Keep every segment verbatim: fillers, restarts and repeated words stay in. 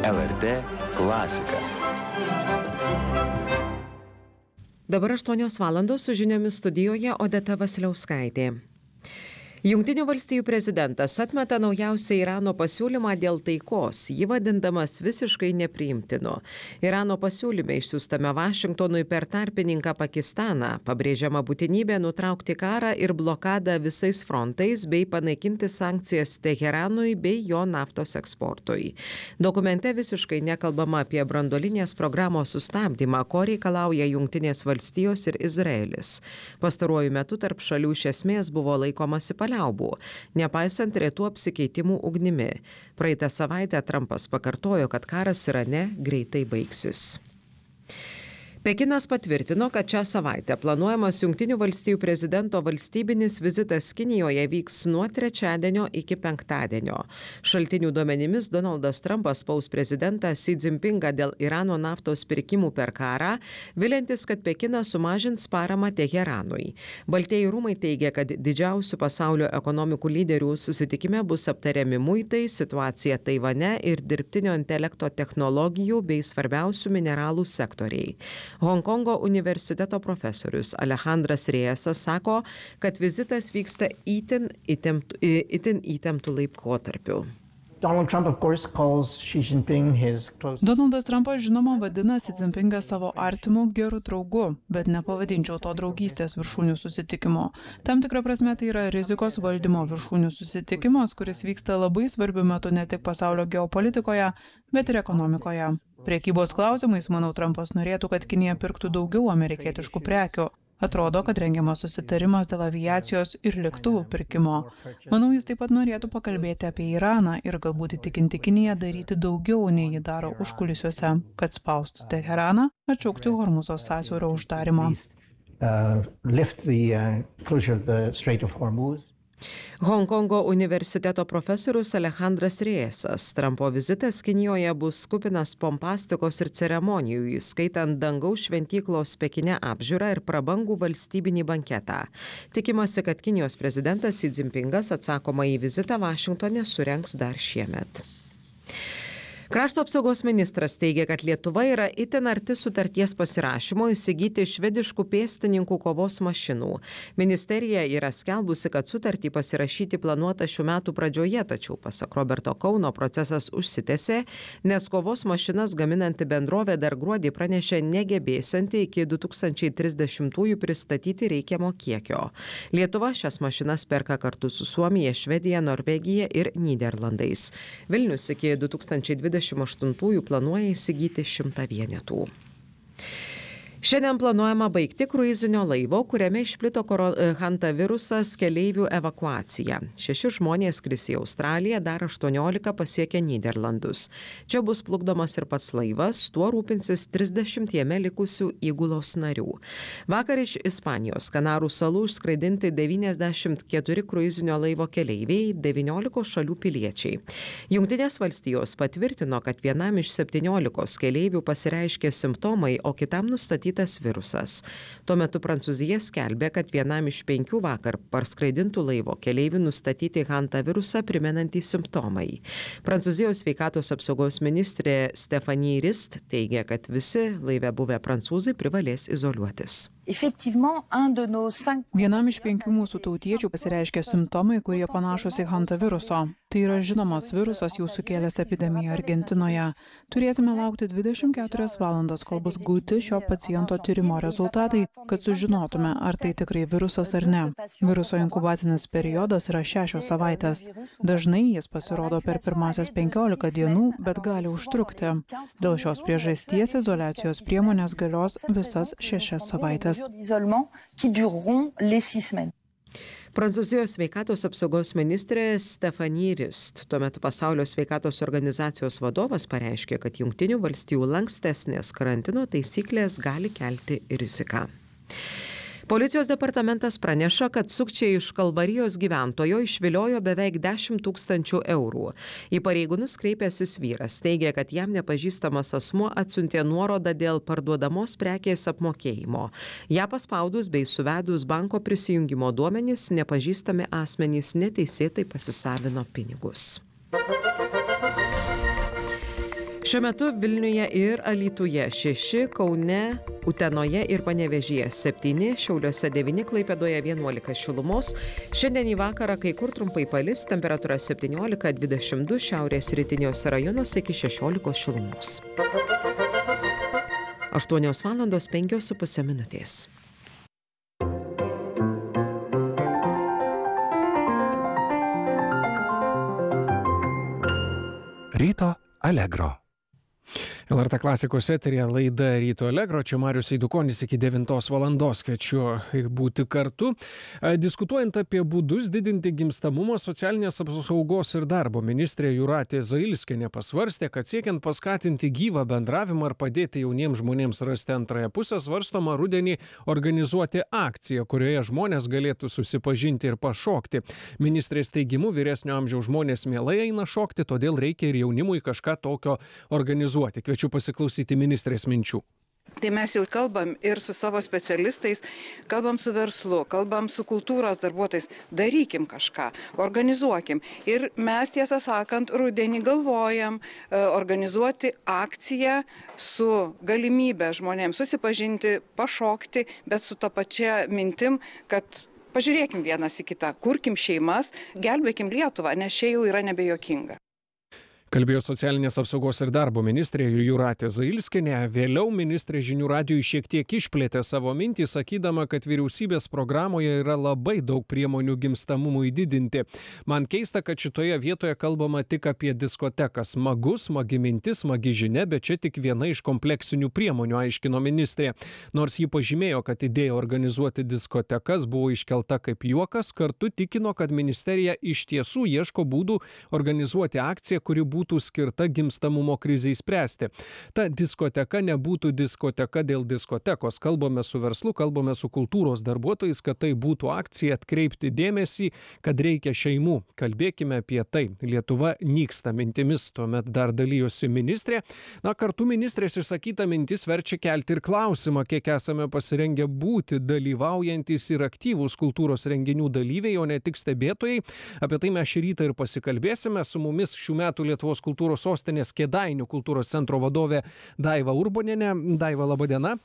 L R T klasika. Dabar aštuonios valandos su žiniomis studijoje Odeta Vasiliauskaitė. Jungtinių valstijų prezidentas atmeta naujausią Irano pasiūlymą dėl taikos, jį vadindamas visiškai nepriimtinu. Irano pasiūlyme išsiųstame Vašingtonui per tarpininką Pakistaną pabrėžiama būtinybė nutraukti karą ir blokadą visais frontais bei panaikinti sankcijas Teheranui bei jo naftos eksportui. Dokumente visiškai nekalbama apie branduolinės programos sustabdymą, ko reikalauja Jungtinės valstijos ir Izraelis. Pastaruoju metu tarp šalių iš esmės buvo laikomasi paliaubų, nepaisant retų apsikeitimų ugnimi. Praeitą savaitę Trumpas pakartojo, kad karas Irane greitai baigsis. Pekinas patvirtino, kad šią savaitę planuojamas Jungtinių valstijų prezidento valstybinis vizitas Kinijoje vyks nuo trečiadienio iki penktadienio. Šaltinių duomenimis Donaldas Trumpas spaus prezidentą Xi Jinpingą dėl Irano naftos pirkimų per karą, viliantis, kad Pekinas sumažins paramą Teheranui. Baltieji rūmai teigia, kad didžiausių pasaulio ekonomikų lyderių susitikime bus aptariami muitai, situacija Taivane ir dirbtinio intelekto technologijų bei svarbiausių mineralų sektoriai. Honkongo universiteto profesorius Alejandras Reyesas sako, kad vizitas vyksta itin įtemptų, itin įtemptų laikotarpiu. Donald Trump, of course, calls Xi Jinping his close... Donaldas Trumpas žinoma vadina Xi Jinpingą savo artimu geru draugu, bet nepavadinčiau to draugystės viršūnių susitikimo. Tam tikra prasme tai yra rizikos valdymo viršūnių susitikimas, kuris vyksta labai svarbiu metu ne tik pasaulio geopolitikoje, bet ir ekonomikoje. Priekybos klausimais, manau, Trumpas norėtų, kad Kinija pirktų daugiau amerikietiškų prekių. Atrodo, kad rengiamas susitarimas dėl aviacijos ir lėktuvų pirkimo. Manau, jis taip pat norėtų pakalbėti apie Iraną ir galbūt įtikinti Kiniją daryti daugiau, nei ji daro užkulisiuose, kad spaustų Teheraną atšaukti Hormuzo sąsiaurio uždarimą. Uh, lift the uh, closure of the Strait of Hormuz. Honkongo universiteto profesorius Alejandras Reyesas. Trumpo vizitas Kinijoje bus kupinas pompastikos ir ceremonijų, įskaitant dangaus šventyklos Pekine apžiūrą ir prabangų valstybinį banketą. Tikimasi, kad Kinijos prezidentas Xi Jinpingas atsakomąjį vizitą Vašingtone surengs dar šiemet. Krašto apsaugos ministras teigia, kad Lietuva yra itin arti sutarties pasirašymo įsigyti švediškų pėstininkų kovos mašinų. Ministerija yra skelbusi, kad sutartį pasirašyti planuota šių metų pradžioje, tačiau pasak Roberto Kauno procesas užsitęsė, nes kovos mašinas gaminanti bendrovė dar gruodį pranešė negebėsianti iki du tūkstančiai trisdešimtųjų pristatyti reikiamo kiekio. Lietuva šias mašinas perka kartu su Suomija, Švedija, Norvegija ir Nyderlandais. Vilnius iki du tūkstančiai dvidešim aštuntųjų planuoja įsigyti šimtą vienetų. Šiandien planuojama baigti kruizinio laivo, kuriame išplito hantavirusas keleivių evakuaciją. Šeši žmonės skris į Australiją, dar aštuoniolika pasiekė Nyderlandus. Čia bus plukdomas ir pats laivas, tuo rūpinsis trisdešimt jame likusių įgulos narių. Vakar iš Ispanijos Kanarų salų išskraidinti devyniasdešimt keturi kruizinio laivo keleiviai, devyniolikos šalių piliečiai. Jungtinės valstijos patvirtino, kad vienam iš septyniolikos keleivių pasireiškė simptomai, o kitam nustatyti virusas. Tuo metu Prancūzija skelbė, kad vienam iš penkių vakar parskraidintų laivo keleivių nustatyti hantavirusą primenantys simptomai. Prancūzijos sveikatos apsaugos ministrė Stephanie Rist teigia, kad visi laive buvę prancūzai privalės izoliuotis. Vienam iš penkių mūsų tautiečių pasireiškia simptomai, kurie panašus į hantaviruso. Tai yra žinomas virusas jau sukėlęs epidemiją Argentinoje. Turėsime laukti dvidešimt keturias valandas, kol bus gauti šio paciento tyrimo rezultatai, kad sužinotume, ar tai tikrai virusas ar ne. Viruso inkubacinis periodas yra šešios savaitės. Dažnai jis pasirodo per pirmasias penkiolika dienų, bet gali užtrukti. Dėl šios priežasties izoliacijos priemonės galios visas šešias savaites. Prancūzijos sveikatos apsaugos ministrė Stephanie Rist. Tuo metu Pasaulio sveikatos organizacijos vadovas pareiškė, kad Jungtinių valstijų lankstesnės karantino taisyklės gali kelti riziką. Policijos departamentas praneša, kad sukčiai iš Kalvarijos gyventojo išviliojo beveik dešimt tūkstančių eurų. Į pareigūnus kreipęsis vyras teigia, kad jam nepažįstamas asmuo atsiuntė nuorodą dėl parduodamos prekės apmokėjimo. Ja paspaudus bei suvedus banko prisijungimo duomenys, nepažįstami asmenys neteisėtai pasisavino pinigus. Šiuo metu Vilniuje ir Alytuje šeši, Kaune, Utenoje ir Panevėžyje septyni, Šiauliuose devyni, Klaipėdoje vienuolika šilumos. Šiandien į vakarą kai kur trumpai palis, temperatūra septyniolika dvidešimt du, šiaurės rytiniuose rajonuose iki šešiolikos šilumos. aštuonios valandos penkios su puse minutės. Ryto Allegro. L R T klasikos eteryje laida Ryto Allegro, čia Marius Eidukonis iki devintos valandos kviečiu būti kartu. Diskutuojant apie būdus didinti gimstamumą, socialinės apsaugos ir darbo ministrė Jūratė Zailskienė pasvarstė, kad siekiant paskatinti gyvą bendravimą ir padėti jauniems žmonėms rasti antrąją pusę, svarstoma rudenį organizuoti akciją, kurioje žmonės galėtų susipažinti ir pašokti. Ministrės teigimu, vyresnio amžiaus žmonės mielai eina šokti, todėl reikia ir jaunimui kažką tokio organizuoti. Kviečiu pasiklausyti ministrės minčių. Tai mes jau kalbam ir su savo specialistais, kalbam su verslu, kalbam su kultūros darbuotojais, darykim kažką, organizuokim. Ir mes, tiesą sakant, rudenį galvojam organizuoti akciją su galimybė žmonėms susipažinti, pašokti, bet su ta pačia mintim, kad pažiūrėkim vienas į kitą, kurkim šeimas, gelbėkim Lietuvą, nes čia jau yra nebejokinga. Kalbėjo socialinės apsaugos ir darbo ministrė Jūratė Zailskienė. Vėliau ministrė žinių radijui šiek tiek išplėtė savo mintį, sakydama, kad vyriausybės programoje yra labai daug priemonių gimstamumui didinti. Man keista, kad šitoje vietoje kalbama tik apie diskoteką. Smagu, smagi mintis, smagi žinia, bet čia tik viena iš kompleksinių priemonių, aiškino ministrė. Nors ji pažymėjo, kad idėja organizuoti diskotekas buvo iškelta kaip juokas, kartu tikino, kad ministerija iš tiesų ieško būdų organizuoti akciją, kuri būtų būtų skirta gimstamumo krizei spręsti. Ta diskoteka nebūtų diskoteka dėl diskotekos. Kalbame su verslu, kalbame su kultūros darbuotojais, kad tai būtų akcija atkreipti dėmesį, kad reikia šeimų. Kalbėkime apie tai. Lietuva nyksta mintimis, tuomet dar dalyjosi ministrė. Na, kartu ministrės išsakyta mintis verčia kelti ir klausimą, kiek esame pasirengę būti dalyvaujantis ir aktyvūs kultūros renginių dalyviai, o ne tik stebėtojai. Apie tai mes šį rytą ir pasikalbėsime. Su mumis šių metų Lietuvos kultūros sostinės Kėdainių kultūros centro vadovė Daiva Urbonienė. Daiva, laba diena.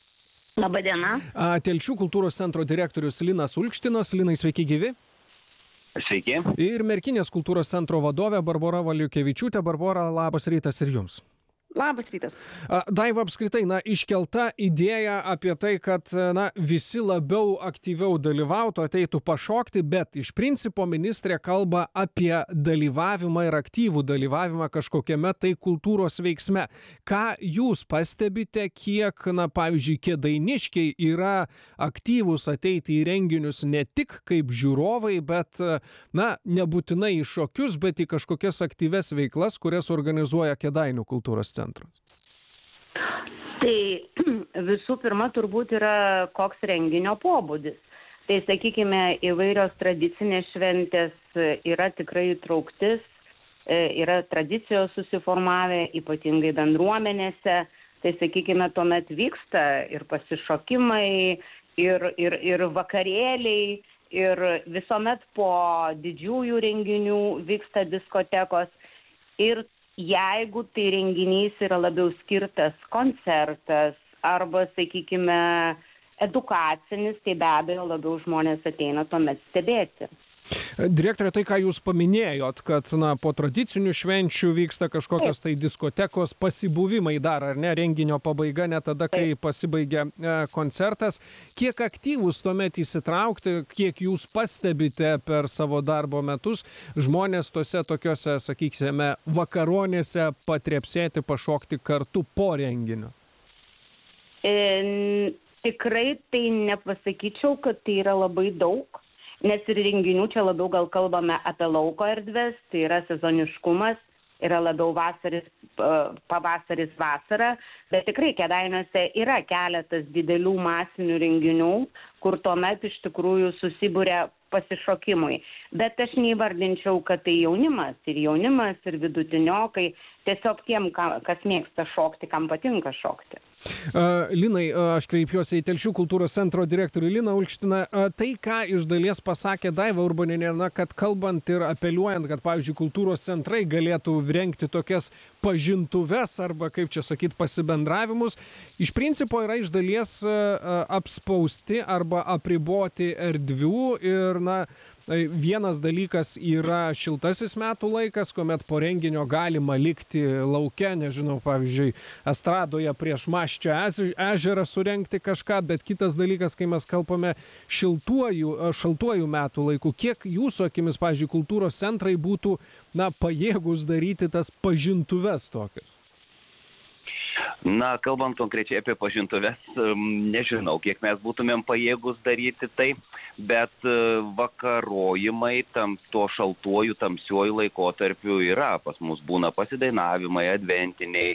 Labą dieną. Telšių kultūros centro direktorius Linas Ulkštinas. Linai, sveiki gyvi. Sveiki. Ir Merkinės kultūros centro vadovė Barbora Valiukevičiūtė. Barbora, labas rytas ir jums. Labas rytas. Daiva, apskritai, na, iškelta idėja apie tai, kad na, visi labiau aktyviau dalyvautų, ateitų pašokti, bet iš principo ministrė kalba apie dalyvavimą ir aktyvų dalyvavimą kažkokiame tai kultūros veiksme. Ką jūs pastebite, kiek, na, pavyzdžiui, kėdainiškiai yra aktyvūs ateiti į renginius ne tik kaip žiūrovai, bet, na, nebūtinai į šokius, bet į kažkokias aktyves veiklas, kurias organizuoja Kėdainių kultūros centras? Centras. Tai visų pirma turbūt yra koks renginio pobūdis. Tai sakykime, įvairios tradicinės šventės yra tikrai įtrauktis, yra tradicijos susiformavę, ypatingai bendruomenėse. Tai sakykime, tuomet vyksta ir pasišokimai, ir, ir, ir vakarėliai, ir visuomet po didžiųjų renginių vyksta diskotekos. Ir jeigu tai renginys yra labiau skirtas koncertas arba, sakykime, edukacinis, tai be abejo labiau žmonės ateina tuomet stebėti. Direktorė, tai ką jūs paminėjot, kad na, po tradicinių švenčių vyksta kažkokios tai diskotekos pasibuvimai dar, ar ne, renginio pabaiga, ne tada, kai pasibaigia e, koncertas. Kiek aktyvus tuomet įsitraukti, kiek jūs pastebite per savo darbo metus žmonės tose tokiose, sakykime, vakaronėse patrepsėti, pašokti kartu po renginio? E, tikrai tai nepasakyčiau, kad tai yra labai daug. Nes ir renginių čia labiau gal kalbame apie lauko erdves, tai yra sezoniškumas, yra labiau vasaris, pavasaris vasara, bet tikrai Kėdainiuose yra keletas didelių masinių renginių, kur tuomet iš tikrųjų susibūrė pasišokimui. Bet aš neįvardinčiau, kad tai jaunimas, ir jaunimas, ir vidutiniokai, tiesiog tiem, kas mėgsta šokti, kam patinka šokti. Linai, aš kreipiuosi į Telšių kultūros centro direktorių Liną Ulčtiną. Tai, ką iš dalies pasakė Daiva Urbonienė, na, kad kalbant ir apeliuojant, kad, pavyzdžiui, kultūros centrai galėtų rengti tokias pažintuves arba, kaip čia sakyti, pasibendravimus, iš principo yra iš dalies apspausti arba apriboti erdvių ir, na, vienas dalykas yra šiltasis metų laikas, kuomet po renginio galima likti lauke, nežinau, pavyzdžiui, estradoje prieš Maščio ežerą surengti kažką, bet kitas dalykas, kai mes kalbame šiltuoju, šaltuoju metų laiku, kiek jūsų akimis, pavyzdžiui, kultūros centrai būtų, na, pajėgus daryti tas pažintuves tokias? Na, kalbant konkrečiai apie pažintuves, nežinau, kiek mes būtumėm pajėgus daryti tai, bet vakarojimai tam to šaltuoju, tamsiuoju laikotarpiu yra. Pas mus būna pasidainavimai, adventiniai,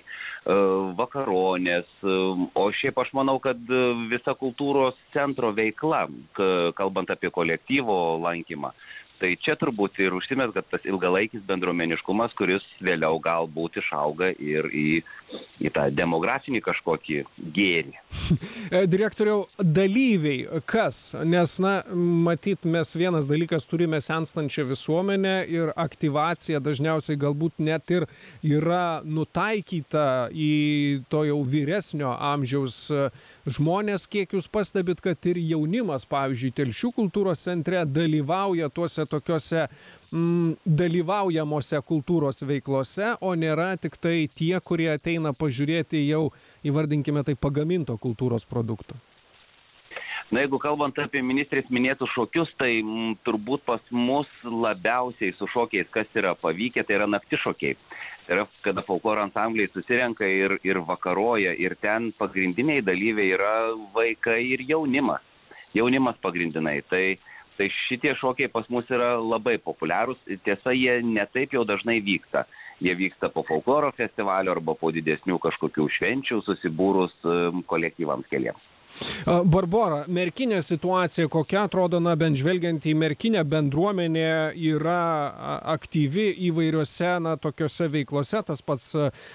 vakaronės, o šiaip aš manau, kad visa kultūros centro veikla, kalbant apie kolektyvo lankymą, tai čia turbūt ir užsimezga tas ilgalaikis bendruomeniškumas, kuris vėliau galbūt išauga ir į, į tą demografinį kažkokį gėrį. Direktoriau, dalyviai, kas? Nes, na, matyt, mes vienas dalykas turime senstančią visuomenę ir aktyvacija dažniausiai galbūt net ir yra nutaikyta į to jau vyresnio amžiaus žmonės. Kiek jūs pastebit, kad ir jaunimas, pavyzdžiui, Telšių kultūros centre dalyvauja tuose tokiuose mm, dalyvaujamose kultūros veiklose, o nėra tik tai tie, kurie ateina pažiūrėti jau, įvardinkime tai, pagaminto kultūros produkto? Na, jeigu kalbant apie ministrės minėtus šokius, tai m, turbūt pas mus labiausiai su šokiais, kas yra pavykę, tai yra naktišokiai. Tai yra, kada folkloro ansambliai susirenka ir, ir vakaroja, ir ten pagrindiniai dalyviai yra vaikai ir jaunimas. Jaunimas pagrindinai. Tai Tai šitie šokiai pas mus yra labai populiarūs. Tiesa, jie netaip jau dažnai vyksta. Jie vyksta po folkloro festivalio arba po didesnių kažkokių švenčių susibūrus kolektyvams keliems. Barbora, Merkinė situacija kokia atrodo, na, bent žvelgiant į Merkinę, bendruomenė yra aktyvi įvairiose, na, tokiose veiklose, tas pats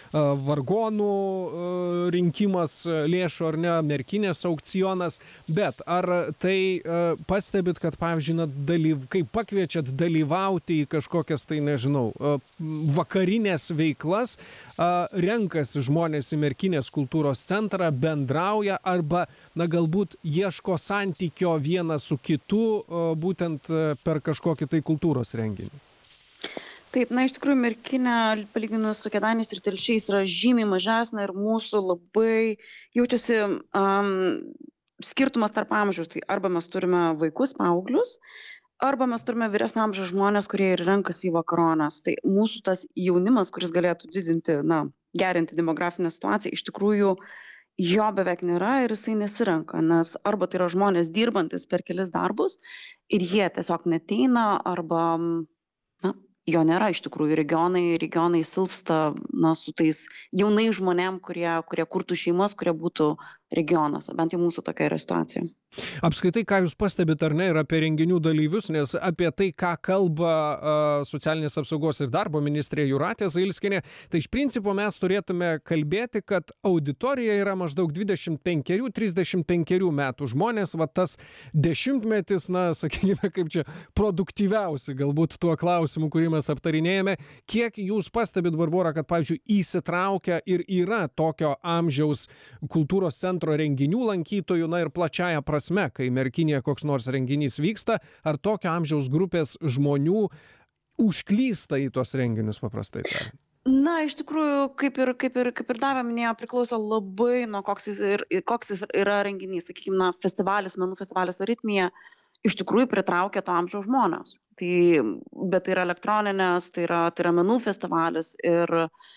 vargonų rinkimas lėšų ar ne, Merkinės aukcionas, bet ar tai pastebit, kad, pavyzdžiui, na, dalyv, kai pakviečiat dalyvauti į kažkokias, tai nežinau, vakarinės veiklas, renkasi žmonės į Merkinės kultūros centrą, bendrauja arba, na, galbūt ieško santykio vienas su kitu, būtent per kažkokį tai kultūros renginį? Taip, na, iš tikrųjų, Merkinė, palyginus su Kėdainiais ir Telšiais, yra žymiai mažesnė ir mūsų labai jaučiasi um, skirtumas tarp amžiaus. Tai arba mes turime vaikus, paauglius, arba mes turime vyresnio amžiaus žmonės, kurie ir renkasi į vakarones. Tai mūsų tas jaunimas, kuris galėtų didinti, na, gerinti demografinę situaciją, iš tikrųjų jo beveik nėra ir jisai nesirenka, nes arba tai yra žmonės dirbantis per kelis darbus ir jie tiesiog neteina, arba, na, jo nėra iš tikrųjų. Regionai, regionai silpsta, na, su tais jaunais žmonėm, kurie, kurie kurtų šeimas, kurie būtų regionuose. Bent jau mūsų tokia yra situacija. Apskritai, ką jūs pastebit ar ne ir apie renginių dalyvius, nes apie tai, ką kalba uh, socialinės apsaugos ir darbo ministrė Jūratė Zailskienė, tai iš principo mes turėtume kalbėti, kad auditorija yra maždaug dvidešimt penkerių trisdešimt penkerių metų žmonės, va tas dešimtmetis, na, sakykime, kaip čia produktyviausi galbūt tuo klausimu, kurį mes aptarinėjame. Kiek jūs pastebit, Barbora, kad, pavyzdžiui, įsitraukia ir yra tokio amžiaus kultūros centro renginių lankytojų, na ir plačiaja prasme, kai Merkinėje koks nors renginys vyksta, ar tokio amžiaus grupės žmonių užklysta į tuos renginius, paprastai tariant? Na, iš tikrųjų, kaip ir, kaip ir, kaip ir Daiva minėjo, priklauso labai nuo koks jis, ir, koks jis yra renginys. Sakykime, na, festivalis, menų festivalis Aritmija iš tikrųjų pritraukia to amžiaus žmonės. Tai, bet tai yra elektroninės, tai yra, tai yra menų festivalis ir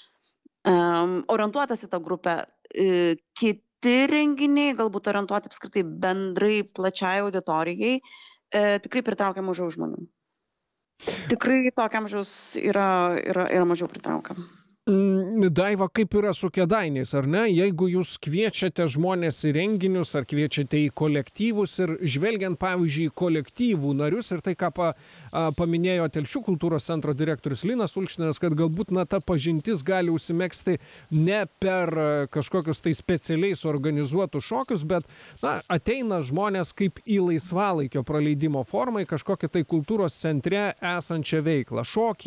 um, orientuotas į tą grupę. E, kiti renginiai, galbūt orientuoti apskritai bendrai plačiai auditorijai, e, tikrai pritraukia mažiau žmonių. Tikrai tokiam amžiaus yra, yra, yra mažiau pritraukiam. Daiva, kaip yra su Kėdainiais, ar ne? Jeigu jūs kviečiate žmonės į renginius ar kviečiate į kolektyvus ir žvelgiant, pavyzdžiui, į kolektyvų narius ir tai, ką pa, a, paminėjo Telšių kultūros centro direktorius Linas Ulkšneris, kad galbūt na, ta pažintis gali užsimegzti ne per kažkokius tai specialiai suorganizuotus šokius, bet na, ateina žmonės kaip į laisvalaikio praleidimo formą į kažkokią tai kultūros centre esančią veiklą. Šokį